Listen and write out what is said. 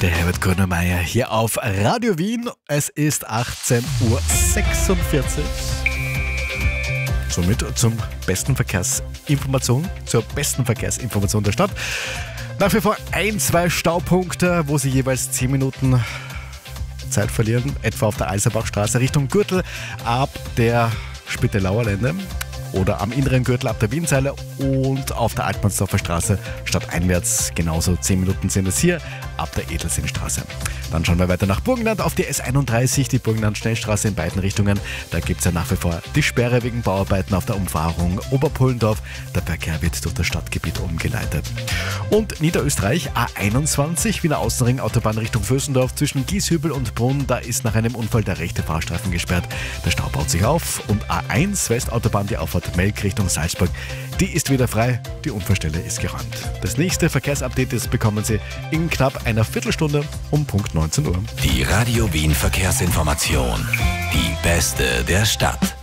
Der Herbert Grönemeyer hier auf Radio Wien. Es ist 18.46 Uhr. Somit zur besten Verkehrsinformation der Stadt. Nach wie vor 2 Staupunkte, wo Sie jeweils 10 Minuten Zeit verlieren, etwa auf der Alserbachstraße Richtung Gürtel ab der Spittelauer Lände oder am inneren Gürtel ab der Wienzeile und auf der Altmannsdorfer Straße stadteinwärts genauso 10 Minuten sind es hier ab der Edelsinnstraße. Dann schauen wir weiter nach Burgenland auf die S31, die Burgenland-Schnellstraße in beiden Richtungen. Da gibt es ja nach wie vor die Sperre wegen Bauarbeiten auf der Umfahrung Oberpullendorf. Der Verkehr wird durch das Stadtgebiet umgeleitet. Und Niederösterreich A21, Wiener Außenring, Autobahn Richtung Vösendorf zwischen Gieshübel und Brunn. Da ist nach einem Unfall der rechte Fahrstreifen gesperrt. Der Stau baut sich auf. Und A1 Westautobahn, die Auffahrt Melk Richtung Salzburg, die ist wieder frei. Die Unfallstelle ist geräumt. Das nächste Verkehrsupdate bekommen Sie in knapp einer Viertelstunde um Punkt 19 Uhr. Die Radio Wien Verkehrsinformation. Die beste der Stadt.